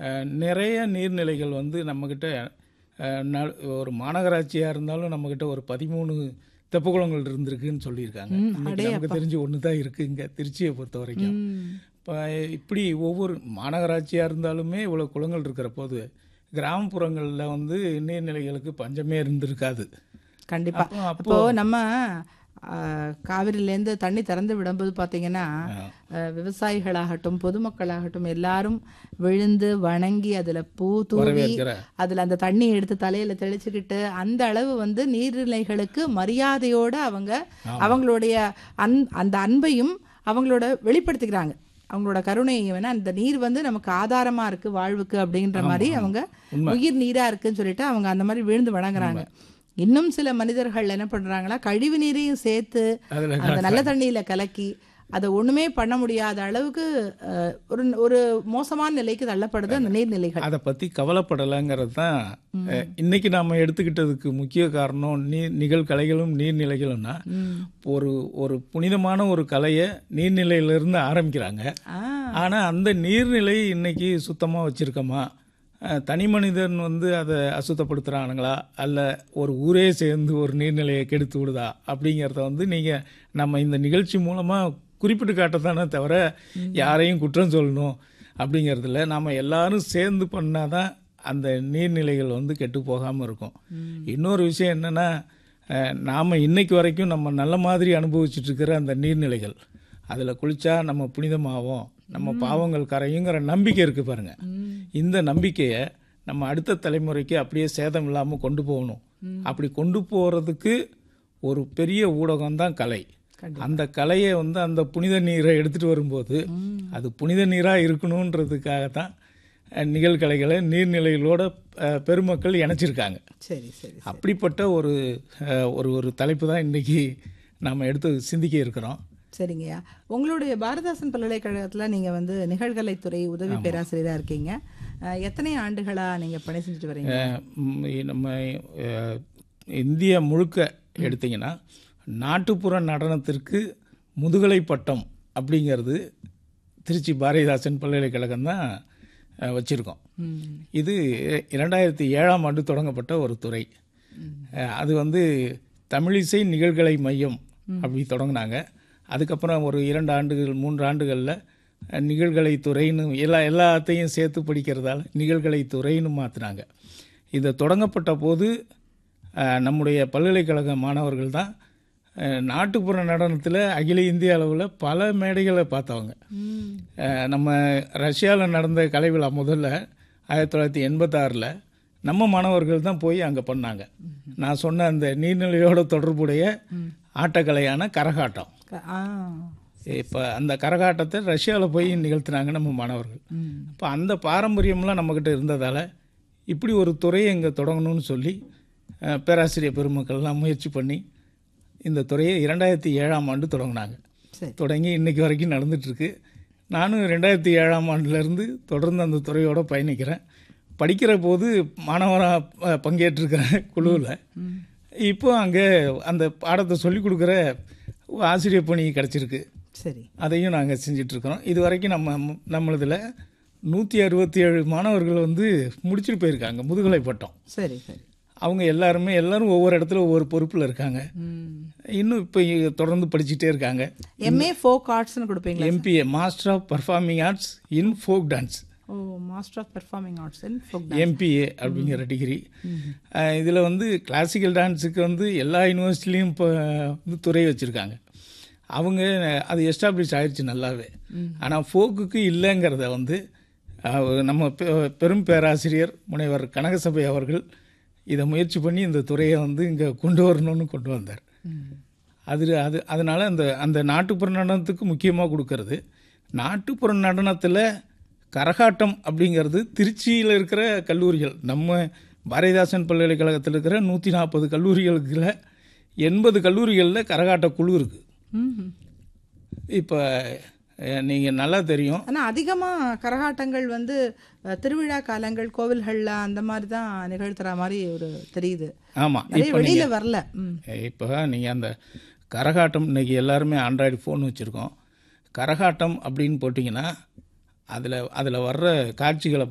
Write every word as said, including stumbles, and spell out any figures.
நிறைய நீர்நிலைகள் வந்து நம்மக்கிட்ட ந ஒரு மாநகராட்சியாக இருந்தாலும் நம்மக்கிட்ட ஒரு பதிமூணு தெப்பக்குளங்கள் இருந்திருக்குன்னு சொல்லியிருக்காங்க. இன்னைக்கு நமக்கு தெரிஞ்சு ஒன்று தான் இருக்குது இங்கே திருச்சியை பொறுத்த வரைக்கும். இப்போ இப்படி ஒவ்வொரு மாநகராட்சியாக இருந்தாலுமே இவ்வளோ குளங்கள் இருக்கிற போது கிராமப்புறங்களில் வந்து நீர்நிலைகளுக்கு பஞ்சமே இருந்திருக்காது. கண்டிப்பாக. அப்போது நம்ம காவிரியிலேருந்து தண்ணி திறந்து விடும்போது பார்த்தீங்கன்னா விவசாயிகளாகட்டும் பொதுமக்களாகட்டும் எல்லாரும் விழுந்து வணங்கி அதில் பூ தூவி அதில் அந்த தண்ணி எடுத்து தலையில் தெளிச்சுக்கிட்டு அந்த அளவு வந்து நீர்நிலைகளுக்கு மரியாதையோடு அவங்க அவங்களுடைய அன் அந்த அன்பையும் அவங்களோட வெளிப்படுத்திக்கிறாங்க, அவங்களோட கருணையை. வேணா அந்த நீர் வந்து நமக்கு ஆதாரமாக இருக்குது வாழ்வுக்கு அப்படின்ற மாதிரி அவங்க உயிர் நீராக இருக்குன்னு சொல்லிட்டு அவங்க அந்த மாதிரி விழுந்து வணங்குறாங்க. இன்னும் சில மனிதர்கள் என்ன பண்றாங்கன்னா கழிவு நீரையும் சேர்த்து அந்த நல்ல தண்ணியில கலக்கி அதை ஒண்ணுமே பண்ண முடியாத அளவுக்கு ஒரு ஒரு மோசமான நிலைக்கு தள்ளப்படுது அந்த நீர்நிலைகள். அதை பத்தி கவலைப்படலைங்கிறது தான் இன்னைக்கு நாம எடுத்துக்கிட்டதுக்கு முக்கிய காரணம். நீர் நிகழ்கலைகளும் நீர்நிலைகளும்னா ஒரு ஒரு புனிதமான ஒரு கலையை நீர்நிலையிலிருந்து ஆரம்பிக்கிறாங்க. ஆனா அந்த நீர்நிலை இன்னைக்கு சுத்தமா வச்சிருக்கோமா, தனி மனிதன் வந்து அதை அசுத்தப்படுத்துகிறானுங்களா, அல்ல ஒரு ஊரே சேர்ந்து ஒரு நீர்நிலையை கெடுத்து விடுதா அப்படிங்கிறத வந்து நீங்கள் நம்ம இந்த நிகழ்ச்சி மூலமாக குறிப்பிட்டு காட்டத்தானே தவிர யாரையும் குற்றம் சொல்லணும் அப்படிங்கிறதுல நாம் எல்லாரும் சேர்ந்து பண்ணால் தான் அந்த நீர்நிலைகள் வந்து கெட்டு போகாமல் இருக்கும். இன்னொரு விஷயம் என்னென்னா, நாம் இன்னைக்கு வரைக்கும் நம்ம நல்ல மாதிரி அனுபவிச்சுட்டு இருக்கிற அந்த நீர்நிலைகள் அதில் குளித்தா நம்ம புனிதமாகும், நம்ம பாவங்கள் கரையுங்கிற நம்பிக்கை இருக்குது பாருங்க. இந்த நம்பிக்கையை நம்ம அடுத்த தலைமுறைக்கு அப்படியே சேதம் இல்லாமல் கொண்டு போகணும். அப்படி கொண்டு போகிறதுக்கு ஒரு பெரிய ஊடகம் தான் கலை. அந்த கலையை வந்து அந்த புனித நீரை எடுத்துகிட்டு வரும்போது அது புனித நீராக இருக்கணுன்றதுக்காகத்தான் நிகழ்கலைகளை நீர்நிலைகளோட பெருமக்கள் இணைச்சிருக்காங்க. சரி சரி அப்படிப்பட்ட ஒரு ஒரு ஒரு தலைப்பு தான் இன்றைக்கி நாம் எடுத்து சிந்திக்க இருக்கிறோம். சரிங்கய்யா, உங்களுடைய பாரதிதாசன் பல்கலைக்கழகத்தில் நீங்கள் வந்து நிகழ்கலைத்துறை உதவி பேராசிரியராக இருக்கீங்க. எத்தனை ஆண்டுகளாக நீங்கள் பணி செஞ்சுட்டு வரீங்க? நம்ம இந்தியா முழுக்க எடுத்திங்கன்னா நாட்டுப்புற நடனத்திற்கு முதுகலை பட்டம் அப்படிங்கிறது திருச்சி பாரதிதாசன் பல்கலைக்கழகம் தான் வச்சுருக்கோம். இது இரண்டாயிரத்தி ஏழாம் ஆண்டு தொடங்கப்பட்ட ஒரு துறை. அது வந்து தமிழிசை நிகழ்கலை மையம் அப்படி தொடங்கினாங்க. அதுக்கப்புறம் ஒரு இரண்டு ஆண்டுகள் மூன்று ஆண்டுகளில் நிகழ்கலை துறைன்னு எல்லா எல்லாத்தையும் சேர்த்து படிக்கிறதால நிகழ்கலை துறைன்னு மாற்றினாங்க. இதை தொடங்கப்பட்ட போது நம்முடைய பல்கலைக்கழக மாணவர்கள் தான் நாட்டுப்புற நடனத்தில் அகில இந்திய அளவில் பல மேடைகளை பார்த்தவங்க. நம்ம ரஷ்யாவில் நடந்த கலை விழா முதல்ல ஆயிரத்தி தொள்ளாயிரத்தி எண்பத்தாறில் நம்ம மாணவர்கள் தான் போய் அங்கே பண்ணாங்க. நான் சொன்ன அந்த நீர்நிலையோட தொடர்புடைய ஆட்டக்கலையான கரகாட்டம். இப்போ அந்த கரகாட்டத்தை ரஷ்யாவில் போய் நிகழ்த்தினாங்க நம்ம மாணவர்கள். இப்போ அந்த பாரம்பரியம்லாம் நம்மக்கிட்ட இருந்ததால் இப்படி ஒரு துறையை இங்கே தொடங்கணும்னு சொல்லி பேராசிரியர் பெருமக்கள்லாம் முயற்சி பண்ணி இந்த துறையை இரண்டாயிரத்தி ஏழாம் ஆண்டு தொடங்கினாங்க. தொடங்கி இன்றைக்கி வரைக்கும் நடந்துகிட்ருக்கு. நானும் ரெண்டாயிரத்தி ஏழாம் ஆண்டுலேருந்து தொடர்ந்து அந்த துறையோடு பயணிக்கிறேன். படிக்கிற போது மாணவராக பங்கேற்றிருக்கிறேன் குழுவில். இப்போ அங்கே அந்த பாடத்தை சொல்லிக் கொடுக்குற ஆசிரியர் பணி கிடச்சிருக்கு. சரி, அதையும் நாங்கள் செஞ்சிட்ருக்கிறோம். இது வரைக்கும் நம்ம நம்மளதில் நூற்றி அறுபத்தி ஏழு மாணவர்கள் வந்து முடிச்சுட்டு போயிருக்காங்க முதுகலை பட்டம். சரி சரி அவங்க எல்லாருமே எல்லாரும் ஒவ்வொரு இடத்துல ஒவ்வொரு பொறுப்பில் இருக்காங்க. இன்னும் இப்போ தொடர்ந்து படிச்சுட்டே இருக்காங்க. எம்ஏ ஃபோக் ஆர்ட்ஸ்னு கொடுப்பீங்க? MBA master of performing arts in folk dance. O, master of performing arts in folk MBA அப்படிங்கிற டிகிரி. இதில் வந்து கிளாசிக்கல் டான்ஸுக்கு வந்து எல்லா யூனிவர்சிட்டிலையும் இப்போ வந்து துறை வச்சுருக்காங்க. அவங்க அது எஸ்டாப்ளிஷ் ஆயிடுச்சு நல்லாவே. ஆனால் ஃபோக்குக்கு இல்லைங்கிறத வந்து நம்ம பெரும் பேராசிரியர் முனைவர் கனகசபை அவர்கள் இதை முயற்சி பண்ணி இந்த துறையை வந்து இங்கே கொண்டு வரணும்னு கொண்டு வந்தார். அது அது அதனால் அந்த அந்த நாட்டுப்புற நடனத்துக்கு முக்கியமாக கொடுக்கறது. நாட்டுப்புற நடனத்தில் கரகாட்டம் அப்படிங்கிறது திருச்சியில் இருக்கிற கல்லூரிகள், நம்ம பாரதிதாசன் பல்கலைக்கழகத்தில் இருக்கிற நூற்றி நாற்பது கல்லூரிகளுக்குள்ள எண்பது கல்லூரிகளில் கரகாட்ட குழு இருக்குது. இப்போ நீங்கள் நல்லா தெரியும். ஆனால் அதிகமாக கரகாட்டங்கள் வந்து திருவிழா காலங்கள் கோவில்களில் அந்த மாதிரி தான் நிகழ்த்துற மாதிரி ஒரு தெரியுது. ஆமாம், வெளியில் வரல. இப்போ நீங்கள் அந்த கரகாட்டம் இன்றைக்கி எல்லாருமே ஆண்ட்ராய்டு ஃபோன் வச்சுருக்கோம். கரகாட்டம் அப்படின்னு போட்டிங்கன்னா அதில் அதில் வர்ற காட்சிகளை